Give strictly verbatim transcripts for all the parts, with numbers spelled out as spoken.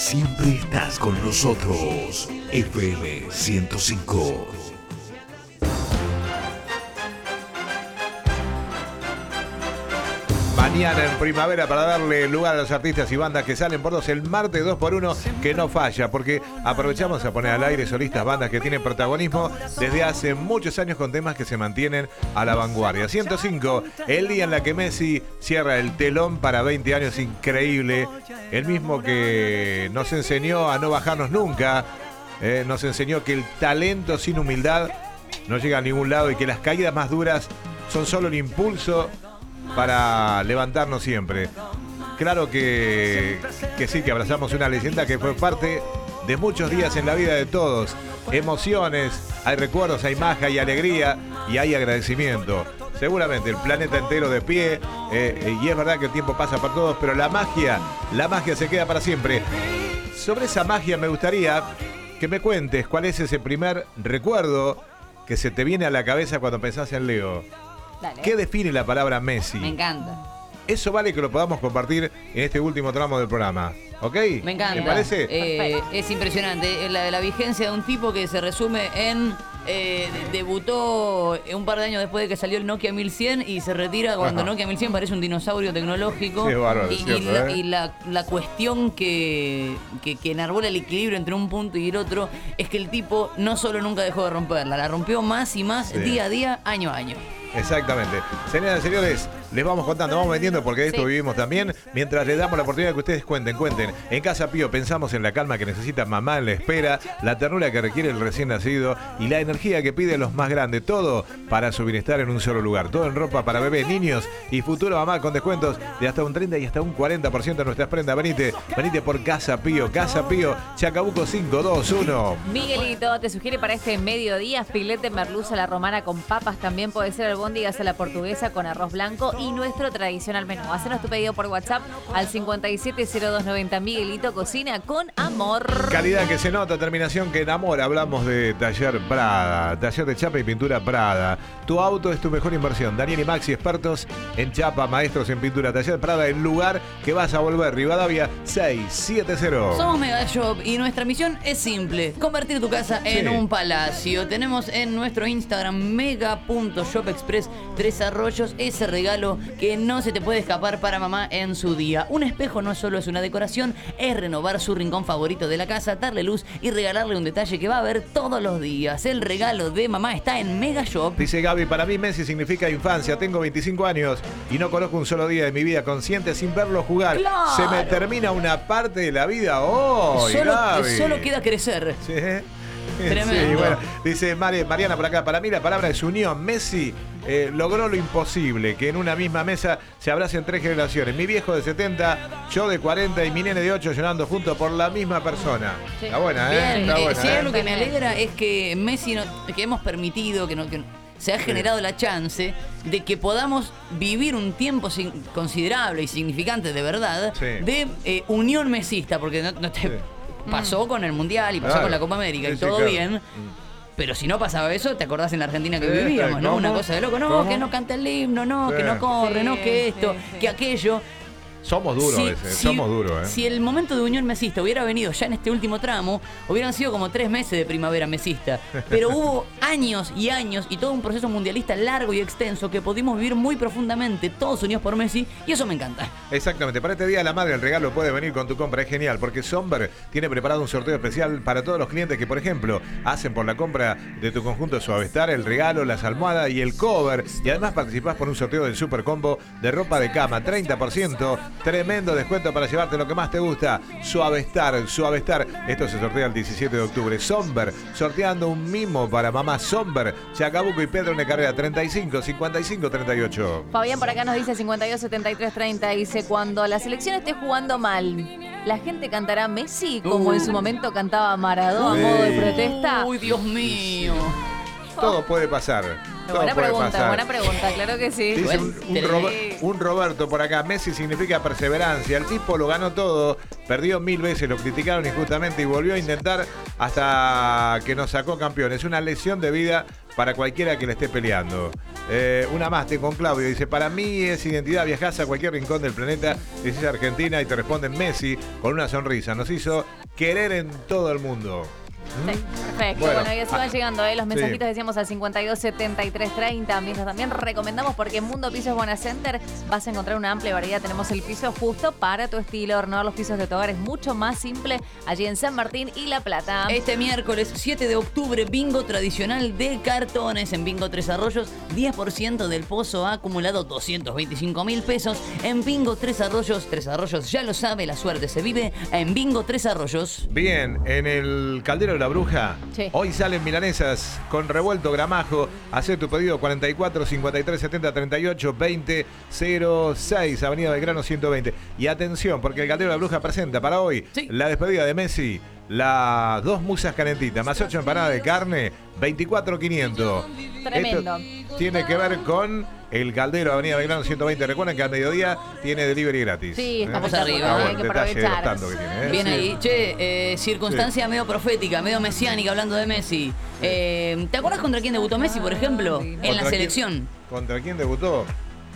siempre estás con nosotros. F M ciento cinco. Mañana en primavera, para darle lugar a los artistas y bandas que salen por dos, el martes dos por uno, que no falla, porque aprovechamos a poner al aire solistas, bandas que tienen protagonismo desde hace muchos años con temas que se mantienen a la vanguardia. ciento cinco, el día en la que Messi cierra el telón para veinte años, increíble. El mismo que nos enseñó a no bajarnos nunca, eh, nos enseñó que el talento sin humildad no llega a ningún lado y que las caídas más duras son solo el impulso para levantarnos siempre. Claro que, que sí, que abrazamos una leyenda que fue parte de muchos días en la vida de todos. Emociones, hay recuerdos, hay magia, hay alegría y hay agradecimiento. Seguramente el planeta entero de pie, eh, y es verdad que el tiempo pasa para todos, pero la magia, la magia se queda para siempre. Sobre esa magia me gustaría que me cuentes cuál es ese primer recuerdo que se te viene a la cabeza cuando pensás en Leo. Dale. ¿Qué define la palabra Messi? Me encanta. Eso vale que lo podamos compartir en este último tramo del programa. ¿Ok? Me encanta. ¿Te parece? Eh, es impresionante. La, la vigencia de un tipo que se resume en... Eh, debutó un par de años después de que salió el Nokia mil cien y se retira cuando Ajá. Nokia mil cien parece un dinosaurio tecnológico. Sí, bárbaro, y, cierto, y, la, ¿eh? y la, la cuestión que, que, que enarbola el equilibrio entre un punto y el otro es que el tipo no solo nunca dejó de romperla, la rompió más y más, Sí. día a día, año a año. Exactamente. Señoras y señores, les vamos contando, vamos vendiendo porque de esto Sí. vivimos también. Mientras les damos la oportunidad de que ustedes cuenten, cuenten. En Casa Pío pensamos en la calma que necesita mamá en la espera, la ternura que requiere el recién nacido y la energía que pide los más grandes. Todo para su bienestar en un solo lugar. Todo en ropa para bebés, niños y futuro mamá con descuentos de hasta un treinta y hasta un cuarenta por ciento de nuestras prendas. Venite, venite por Casa Pío. Casa Pío, Chacabuco cinco dos uno. Miguelito te sugiere para este mediodía filete merluza a la romana con papas. También puede ser albóndigas a la portuguesa con arroz blanco y nuestro tradicional menú. Hacenos tu pedido por WhatsApp al cincuenta y siete cero dos noventa. Miguelito cocina con amor. Calidad que se nota, terminación que enamora. Hablamos de Taller Prada, taller de chapa y pintura Prada. Tu auto es tu mejor inversión. Daniel y Maxi, expertos en chapa, maestros en pintura. Taller Prada, el lugar que vas a volver. Rivadavia seiscientos setenta. Somos Mega Shop y nuestra misión es simple: convertir tu casa en Sí. un palacio. Tenemos en nuestro Instagram mega punto shop express Tres Arroyos ese regalo que no se te puede escapar para mamá en su día. Un espejo no solo es una decoración, es renovar su rincón favorito de la casa, darle luz y regalarle un detalle que va a ver todos los días. El regalo de mamá está en Mega Shop. Dice Gaby, para mí Messi significa infancia. Tengo veinticinco años y no conozco un solo día de mi vida consciente sin verlo jugar. ¡Claro! Se me termina una parte de la vida hoy, Solo, Gaby. solo queda crecer. Sí. Tremendo. Sí, bueno, dice Mari- Mariana por acá, para mí la palabra es unión. Messi eh, logró lo imposible, que en una misma mesa se abracen tres generaciones. Mi viejo de setenta, yo de cuarenta y mi nene de ocho llorando juntos por la misma persona. Sí. Está buena, ¿eh? Bien, Está eh, buena, si hay ¿eh? algo que me alegra es que Messi, no- que hemos permitido, que, no, que se ha generado la chance de que podamos vivir un tiempo sin- considerable y significante de verdad Sí. de eh, unión mesista, porque no, no te Sí. pasó con el Mundial y pasó Claro. con la Copa América Sí, y sí, todo claro. bien. Pero si no pasaba eso, ¿te acordás en la Argentina que Sí, vivíamos, no? ¿cómo? Una cosa de loco, no, ¿Cómo? que no canta el himno, no, Sí. que no corre, Sí, no, que esto, sí, sí. que aquello. Somos duros Si- a veces, si- somos duros, ¿eh? Si el momento de unión mesista hubiera venido ya en este último tramo, hubieran sido como tres meses de primavera mesista. Pero hubo años y años y todo un proceso mundialista largo y extenso que pudimos vivir muy profundamente, todos unidos por Messi, y eso me encanta. Exactamente, para este Día de la Madre el regalo puede venir con tu compra, es genial, porque Somber tiene preparado un sorteo especial para todos los clientes que, por ejemplo, hacen por la compra de tu conjunto Suavestar el regalo, las almohadas y el cover, y además participás por un sorteo del super combo de ropa de cama, treinta por ciento, tremendo descuento para llevarte lo que más te gusta, Suavestar, Suavestar, esto se sortea el diecisiete de octubre, Somber, sorteando un mimo para mamá Somber, Chacabuco y Pedro en Carrera, treinta y cinco, cincuenta y cinco, treinta y ocho. Fabián por acá nos dice cincuenta y dos setenta y tres treinta. Dice: cuando la selección esté jugando mal, ¿la gente cantará Messi como Uh. en su momento cantaba Maradona a modo de Sí. protesta? Uy, Dios mío. Todo puede pasar. Todo Buena puede pregunta, pasar. buena pregunta, claro que sí. Dice un, un Bueno, Rob- sí. un Roberto por acá, Messi significa perseverancia, el tipo lo ganó todo, perdió mil veces, lo criticaron injustamente y volvió a intentar hasta que nos sacó campeones. Una lesión de vida para cualquiera que le esté peleando. Eh, una más, te con Claudio, dice, para mí es identidad, viajás a cualquier rincón del planeta, dices Argentina y te responden Messi con una sonrisa, nos hizo querer en todo el mundo. Sí, perfecto. Bueno, Bueno, y así van ah, llegando ¿eh? los mensajitos, sí. decíamos al cincuenta y dos setenta y tres treinta. Mientras también recomendamos, porque en Mundo Pisos Buena Center vas a encontrar una amplia variedad. Tenemos el piso justo para tu estilo. Renovar los pisos de tu hogar es mucho más simple allí en San Martín y La Plata. Este miércoles siete de octubre, bingo tradicional de cartones. En Bingo Tres Arroyos, diez por ciento del pozo ha acumulado doscientos veinticinco mil pesos. En Bingo Tres Arroyos, Tres Arroyos ya lo sabe, la suerte se vive en Bingo Tres Arroyos. Bien, en el Caldero de la Bruja, Sí. hoy salen milanesas con revuelto gramajo. Hacé tu pedido cuarenta y cuatro cincuenta y tres setenta treinta y ocho veinte cero seis, Avenida Belgrano ciento veinte. Y atención, porque el Caldero de la Bruja presenta para hoy Sí. la despedida de Messi, las dos musas calentitas, más ocho empanadas de carne, veinticuatro quinientos. Tremendo. Esto tiene que ver con el Caldero, Avenida Belgrano ciento veinte. Recuerden que al mediodía tiene delivery gratis. Sí, está ¿Eh? Vamos arriba, Ah, hay bueno, que detalle de los aprovechar. tantos que tiene, ¿eh? Bien Sí. ahí. Che, eh, circunstancia medio profética, medio mesiánica, hablando de Messi. Eh, ¿Te acuerdas contra quién debutó Messi, por ejemplo? En la ¿Contra selección. quién- ¿Contra quién debutó?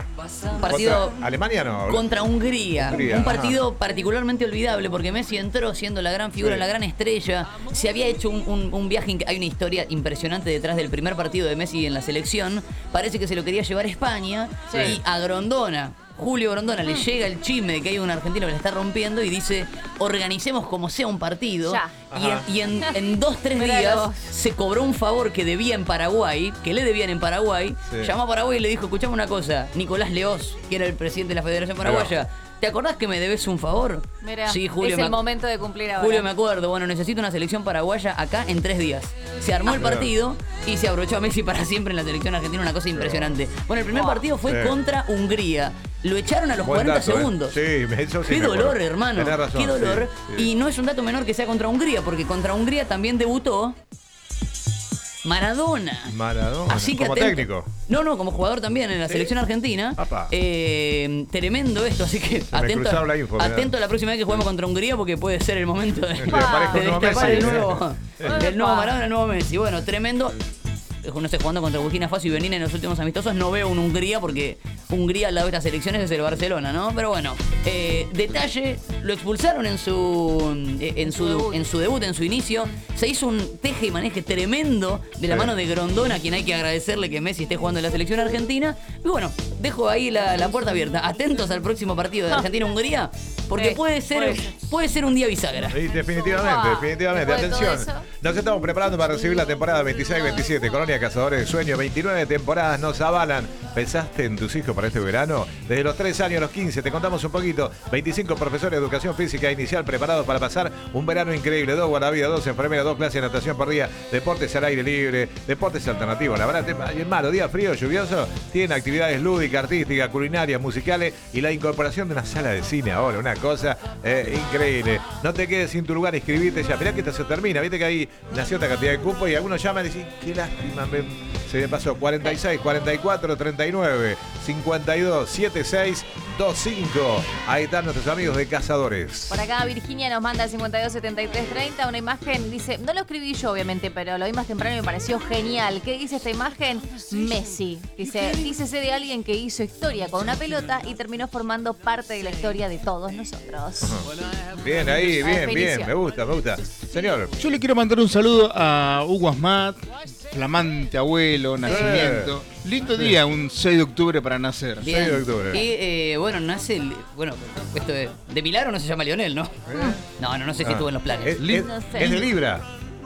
Un partido ¿Contra Alemania no? contra Hungría. Hungría, Un partido ajá. particularmente olvidable porque Messi entró siendo la gran figura, Sí. la gran estrella. Se había hecho un, un- un viaje, inc- hay una historia impresionante detrás del primer partido de Messi en la selección. Parece que se lo quería llevar a España Sí. y a Grondona. Julio Grondona le llega el chisme de que hay un argentino que la está rompiendo y dice, organicemos como sea un partido. Ya. Y, en, Ajá. y en, en dos, tres Mirá días vos. se cobró un favor que debía en Paraguay, que le debían en Paraguay. Sí. Llamó a Paraguay y le dijo, escuchame una cosa, Nicolás Leoz, que era el presidente de la Federación Paraguaya, ¿te acordás que me debes un favor? Mira, Sí, Julio, es me el ac- momento de cumplir ahora. Julio, me acuerdo. Bueno, necesito una selección paraguaya acá en tres días. Se armó el Mirá. partido y se abrochó a Messi para siempre en la selección argentina, una cosa impresionante. Bueno, el primer Wow. partido fue Sí. contra Hungría. Lo echaron a los Buen cuarenta dato, ¿eh? segundos. Sí, eso sí Qué me acuerdo. dolor, hermano. Tenés razón, Qué dolor. sí, sí. Y no es un dato menor que sea contra Hungría, porque contra Hungría también debutó Maradona. Maradona. Así que como atento. técnico. No, no, como jugador también en la Sí. selección argentina. Apa. Eh, tremendo esto, así que me atento, cruzaron la info, mirá. atento a la próxima vez que juguemos contra Hungría porque puede ser el momento de, Que aparezca un de nuevo destapar Messi, el ¿eh? nuevo, del nuevo Maradona, el nuevo Messi. Bueno, tremendo. No sé, jugando contra Burkina Faso y Benín en los últimos amistosos, no veo un Hungría porque Hungría al lado de estas elecciones es el Barcelona, ¿no? Pero bueno, eh, detalle, lo expulsaron en su, eh, en, su, debut. en su debut, en su inicio. Se hizo un teje y maneje tremendo de la Sí. mano de Grondona, a quien hay que agradecerle que Messi esté jugando en la selección argentina. Y bueno, dejo ahí la, la puerta abierta. Atentos al próximo partido de Argentina-Hungría, porque Sí, puede ser, puede ser. puede ser un día bisagra. Sí, definitivamente, Wow. definitivamente. Después de todo Atención. eso. Nos estamos preparando para recibir la temporada veintiséis veintisiete. Colonia Cazadores de Sueños. veintinueve temporadas nos avalan. ¿Pensaste en tus hijos para este verano? Desde los tres años a los quince, te contamos un poquito. veinticinco profesores de educación física inicial preparados para pasar un verano increíble. Dos guardavidas, dos enfermeras, dos clases de natación por día. Deportes al aire libre, deportes alternativos. La verdad, te- es malo. Día frío, lluvioso. Tienen actividades lúdicas, artísticas, culinarias, musicales y la incorporación de una sala de cine ahora. Una cosa eh, increíble. No te quedes sin tu lugar, inscribite ya. Mirá que esto se termina. Viste que hay una cierta cantidad de cupos y algunos llaman y dicen, qué lástima, me- se me pasó. cuarenta y seis, cuarenta y cuatro, treinta y nueve, cincuenta y dos, setenta y seis, veinticinco. Ahí están nuestros amigos de Cazadores. Por acá Virginia nos manda al cincuenta y dos setenta y tres treinta una imagen, dice, no lo escribí yo obviamente, pero lo vi más temprano y me pareció genial. ¿Qué dice esta imagen? Messi. Dice, dícese de alguien que hizo historia con una pelota y terminó formando parte de la historia de todos nosotros. Bien, ahí, La bien, definición. bien. Me gusta, me gusta. Señor. Yo le quiero mandar un saludo a Hugo Asmat, flamante abuelo, nacimiento. Lindo día, un seis de octubre para nacer. Bien. seis de octubre. Y eh, bueno, nace el. Bueno, esto de, de milagro no se llama Lionel, ¿no? No, no, no sé si Ah. estuvo en los planes. Es, Li- es- No sé. es de Libra.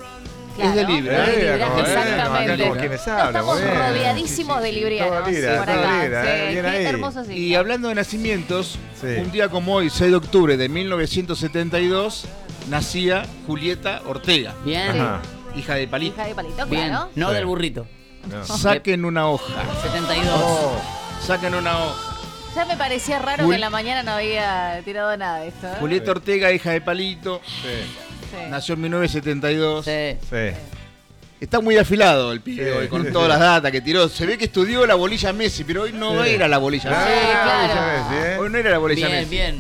Es de Libra. de Eh, Libra, como, eh, exactamente. acá como quienes hablan, Estamos muy bien. rodeadísimos de librianos. Todo Libra, sí, por todo acá. Libra, Sí, eh, bien qué ahí. hermoso sí. Y hablando de nacimientos, Sí. un día como hoy, seis de octubre de mil novecientos setenta y dos, nacía Julieta Ortega, Bien. Ajá. hija de Palito. Hija de palito, Bien. claro. No Sí. del burrito. No. Saquen una hoja, setenta y dos. Oh, saquen una hoja. Ya me parecía raro Jul- que en la mañana no había tirado nada de esto. ¿eh? Julieta Ortega, hija de Palito, sí, Sí. nació en mil novecientos setenta y dos. Sí. sí. Está muy afilado el pibe Sí, hoy, con sí, todas sí. las datas que tiró. Se ve que estudió la bolilla Messi, pero hoy no Sí. era la bolilla Ah, Messi. claro. ya ves, ¿eh? Hoy no era la bolilla Bien, Messi. bien.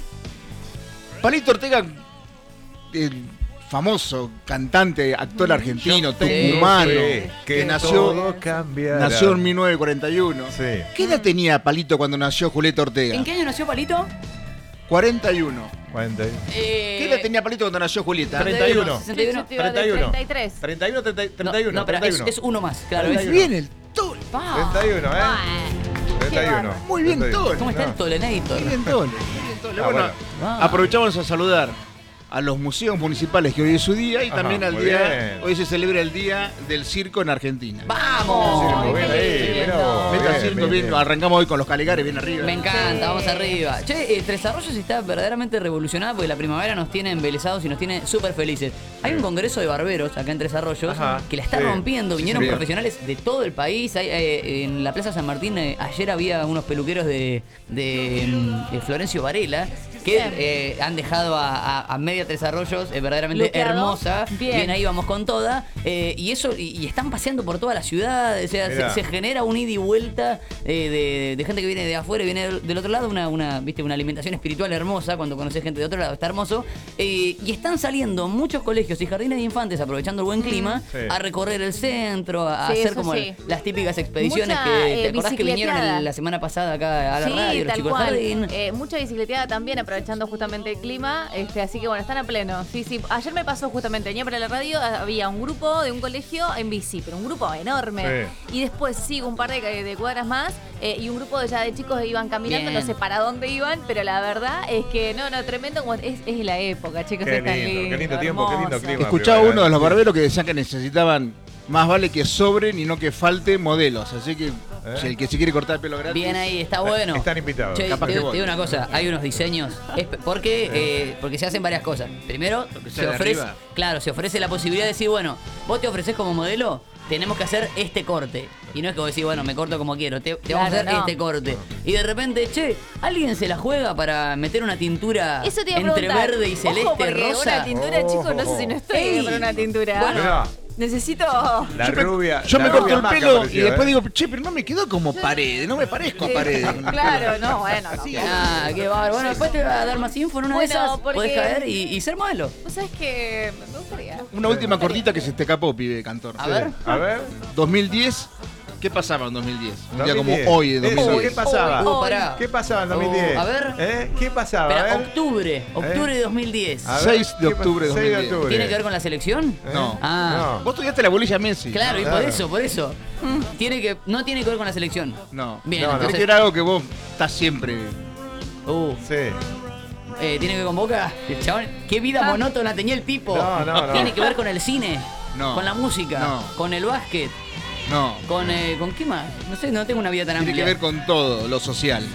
Sí. Palito Ortega, el famoso cantante, actor argentino, Sí, tucumano, Sí, que nació, todo cambiará. nació en mil novecientos cuarenta y uno. Sí. ¿Qué edad tenía Palito cuando nació Julieta Ortega? ¿En qué año nació Palito? cuarenta y uno. cuarenta y uno. Eh, ¿Qué edad tenía Palito cuando nació Julieta? treinta y uno. sesenta y uno. treinta y uno. treinta y tres. treinta y uno, treinta, No, treinta y uno. no, espera, treinta y es, uno. es uno más, claro. treinta es- y Muy bien el Tole. Pa. treinta y uno, ¿eh? treinta y uno. Muy bien, treinta y uno. Tole. ¿Cómo está No. el Tolenator? Muy bien, Tole. Muy bien, Tole. Ah, Bueno, bueno. Ah. aprovechamos a saludar a los museos municipales que hoy es su día y Ajá, también al muy día, bien. hoy se celebra el Día del Circo en Argentina. ¡Vamos! Sí, muy bien qué ahí, lindo. mirá vos, Meta bien, circo, bien, bien, bien. arrancamos hoy con los Caligares bien arriba. Me encanta, Sí. vamos arriba. Che, eh, Tres Arroyos está verdaderamente revolucionada porque la primavera nos tiene embelesados y nos tiene súper felices. Hay un congreso de barberos acá en Tres Arroyos Ajá, que la está sí. rompiendo. Vinieron señor. profesionales de todo el país. Hay, eh, en la Plaza San Martín eh, ayer había unos peluqueros de, de, mm, de Florencio Varela que Bien. eh, han dejado a, a- a media Tres Arroyos eh, verdaderamente Luqueado. hermosa. Bien. ahí vamos con toda. eh, y eso y, y están paseando por toda la ciudad. O sea, Mirá. se, se genera un ida y vuelta eh, de, de gente que viene de afuera y viene del, del otro lado. Una, una, ¿viste? Una alimentación espiritual hermosa cuando conoces gente de otro lado. Está hermoso. Eh, y están saliendo muchos colegios y jardines de infantes, aprovechando el buen clima, Sí. a recorrer el centro, a, a Sí, hacer eso como sí. el- las típicas expediciones Mucha, que. eh, ¿Te acordás que vinieron bicicleteada. el- la semana pasada acá a la Sí, radio, los tal chicos del cual. jardín? Eh, mucha bicicleteada también, aprovechando justamente el clima. Este, así que bueno, están a pleno. Sí, sí. Ayer me pasó justamente, venía para la radio, había un grupo de un colegio en bici, pero un grupo enorme. Sí. Y después sigo un par de, de cuadras más eh, y un grupo de ya de chicos que iban caminando, Bien. no sé para dónde iban, pero la verdad es que no, no, tremendo. Como es, es la época, chicos. Qué es tan lindo, qué lindo lindo, tiempo, qué lindo hermoso. clima. Escuchaba primavera, uno de los sí. barberos que decían que necesitaban más vale que sobren y no que falte modelos. Así que si el que se quiere cortar el pelo gratis. Bien ahí, está bueno. Están invitados. Che, Capaz te, que te voy. digo una cosa, hay unos diseños. Es porque, eh, porque se hacen varias cosas. Primero, sea se de ofrece, arriba. claro, se ofrece la posibilidad de decir, bueno, vos te ofreces como modelo, tenemos que hacer este corte. Y no es que vos decís, bueno, me corto como quiero, te, te vamos a Claro, hacer no. este corte. Y de repente, che, ¿alguien se la juega para meter una tintura Eso te iba a entre preguntar. verde y celeste, Ojo, porque rosa? Una tintura, chicos, no sé si no estoy Ey. para una tintura. Bueno, Mirá, Necesito. la Yo me- rubia. Yo la me corto rubia el Maca pelo y apareció, después ¿eh? digo, che, pero no me quedó como pared, no me parezco a pared. Claro, no, bueno, no. Ah, qué bárbaro. Bueno, después te va a dar más info en una Bueno, de esas. porque- Podés caer y, y ser modelo. Vos sabés que me gustaría. Una última cortita que se te escapó, pibe, cantor. A ver. A ver. dos mil diez, ¿qué pasaba en dos mil diez? Un día dos mil diez. como hoy de Eso, dos mil ¿qué diez. pasaba? Uh, pará. ¿Qué pasaba en dos mil diez? Oh, a ver. ¿Eh? ¿Qué pasaba? Espera, a ver. octubre, octubre de dos mil diez. A ver, seis de ¿qué pa- octubre de seis dos mil diez. ¿Tiene que ver con la selección? ¿Eh? No. Ah. No. Vos estudiaste la bolilla Messi. Claro, y Claro. por eso, por eso. Tiene que, no tiene que ver con la selección. No. Bien, No, no. Tiene entonces. que ver algo que vos estás siempre. Uh, Sí. eh, ¿Tiene que ver con Boca? El chabón, qué vida monótona tenía el tipo. No, no, no. Tiene que ver con el cine, No. con la música, No. con el básquet, No. con, eh, ¿con qué más? No sé, no tengo una vida tan Tiene que amplia. ver con todo, lo social.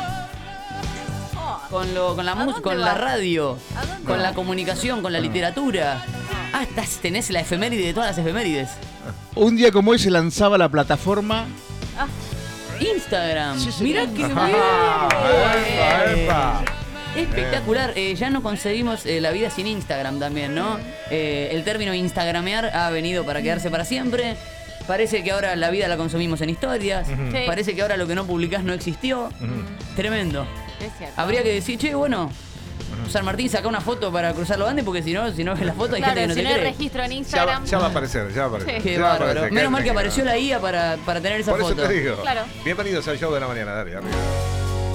Con, lo, con la ¿A música, dónde con la vas? radio, ¿A dónde con vas? la comunicación, con la literatura. Ah, estás, tenés la efeméride de todas las efemérides. Un día como hoy se lanzaba la plataforma. Instagram. Sí, señor. Mirá qué Ajá, bien. epa, epa. Espectacular. Eh, ya no conseguimos eh, la vida sin Instagram también, ¿no? Eh, el término instagramear ha venido para quedarse para siempre. Parece que ahora la vida la consumimos en historias. Sí. Parece que ahora lo que no publicás no existió. Tremendo. Es cierto. Habría que decir, che, bueno, San Martín saca una foto para cruzar los Andes porque si no, si no ves la foto hay Claro, gente que no si te no hay cree. registro en Ya va, Instagram. ya va a aparecer, ya va a aparecer. Qué ya va a bárbaro. aparecer, Menos mal que quédate apareció tranquilo. la I A para, para tener esa Por eso foto. te digo. Claro. Bienvenidos al show de la mañana, dale, arriba.